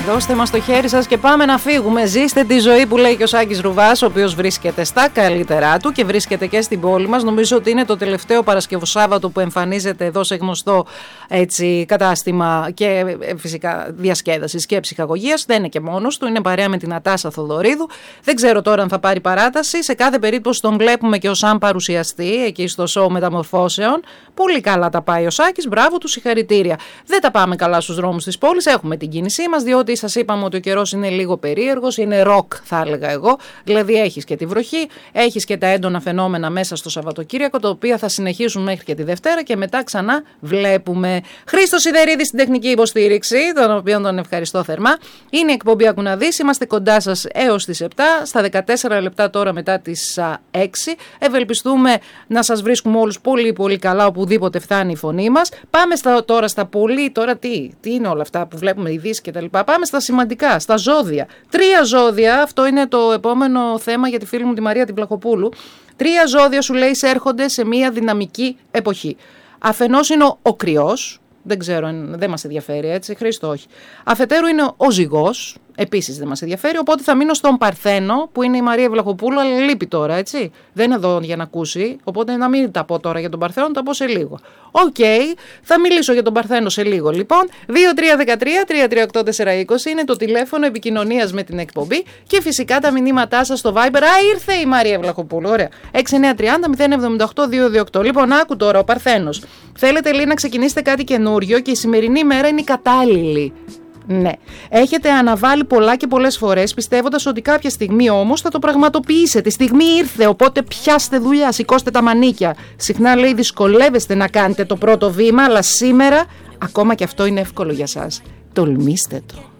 Δώστε μας το χέρι σας και πάμε να φύγουμε. Ζήστε τη ζωή που λέει και ο Σάκης Ρουβάς, ο οποίος βρίσκεται στα καλύτερά του και βρίσκεται και στην πόλη μας. Νομίζω ότι είναι το τελευταίο Παρασκευοσάββατο που εμφανίζεται εδώ σε γνωστό έτσι, κατάστημα και φυσικά διασκέδασης και ψυχαγωγίας. Δεν είναι και μόνος του, είναι παρέα με την Ατάσα Θοδωρίδου. Δεν ξέρω τώρα αν θα πάρει παράταση. Σε κάθε περίπτωση τον βλέπουμε και ως αν παρουσιαστεί εκεί στο show Μεταμορφώσεων. Πολύ καλά τα πάει ο Σάκης, μπράβο του, συγχαρητήρια. Δεν τα πάμε καλά στους δρόμους της πόλης, έχουμε την κίνησή μας, διότι σας είπαμε ότι ο καιρός είναι λίγο περίεργος, είναι ροκ θα έλεγα εγώ, δηλαδή έχεις και τη βροχή, έχεις και τα έντονα φαινόμενα μέσα στο Σαββατοκύριακο, τα οποία θα συνεχίσουν μέχρι και τη Δευτέρα και μετά ξανά βλέπουμε. Χρήστος Σιδερίδης στην τεχνική υποστήριξη, τον οποίο τον ευχαριστώ θερμά. Είναι η εκπομπή Άκου να δεις, είμαστε κοντά σας έως τις 7, στα 14 λεπτά τώρα μετά τις 6. Ευελπιστούμε να σας βρίσκουμε όλους πολύ πολύ καλά οπουδήποτε φτάνει η φωνή μας. Πάμε τώρα στα πολύ, τώρα τι είναι όλα αυτά που βλέπουμε, ειδήσεις και τα λοιπά. Πάμε στα σημαντικά, στα ζώδια. 3 ζώδια, αυτό είναι το επόμενο θέμα για τη φίλη μου τη Μαρία την Πλαχοπούλου. 3 ζώδια σου λέει έρχονται σε μια δυναμική εποχή. Αφενός είναι ο Κρυός, δεν ξέρω, δεν μας ενδιαφέρει έτσι, Χρήστο όχι. Αφετέρου είναι ο Ζυγός, επίσης δεν μας ενδιαφέρει, οπότε θα μείνω στον Παρθένο που είναι η Μαρία Βλαχοπούλου, αλλά λείπει τώρα έτσι, δεν είναι εδώ για να ακούσει, οπότε να μην τα πω τώρα για τον Παρθένο, τα πω σε λίγο. Οκ, θα μιλήσω για τον Παρθένο σε λίγο λοιπόν. 2313-338-420 είναι το τηλέφωνο επικοινωνίας με την εκπομπή και φυσικά τα μηνύματά σας στο Viber. Ήρθε η Μαρία Βλαχοπούλου, ωραία. 6930-078-228. Λοιπόν, άκου τώρα ο Παρθένος. Θέλετε λέει να ξεκινήσετε κάτι καινούριο και η σημερινή μέρα είναι η κατάλληλη. Ναι. Έχετε αναβάλει πολλά και πολλές φορές, πιστεύοντας ότι κάποια στιγμή όμως θα το πραγματοποιήσετε. Η στιγμή ήρθε, οπότε πιάστε δουλειά, σηκώστε τα μανίκια. Συχνά λέει δυσκολεύεστε να κάνετε το πρώτο βήμα, αλλά σήμερα ακόμα και αυτό είναι εύκολο για σας. Τολμήστε το.